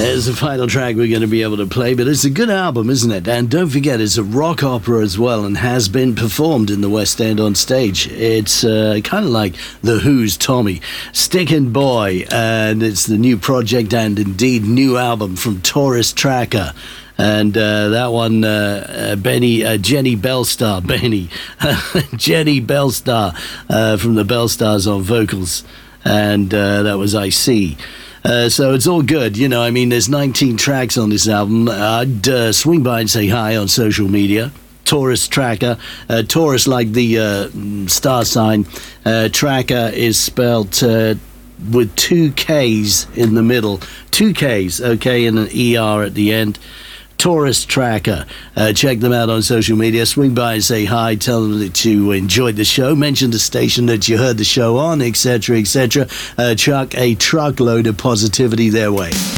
There's the final track we're going to be able to play, but it's a good album, isn't it? And don't forget, it's a rock opera as well and has been performed in the West End on stage. It's kind of like The Who's Tommy, Stickin' Boy, and it's the new project and indeed new album from Taurus Tracker. And that one, Jenny Bellstar, Jenny Bellstar from the Bellstars on vocals, and that was I See. So it's all good, you know. I mean, there's 19 tracks on this album. I'd swing by and say hi on social media. Taurus Tracker, Taurus like the star sign. Tracker is spelt with 2 K's in the middle. 2 K's, okay, and an ER at the end. Taurus Tracker. Check them out on social media. Swing by and say hi. Tell them that you enjoyed the show. Mention the station that you heard the show on, etc., etc. Chuck a truckload of positivity their way.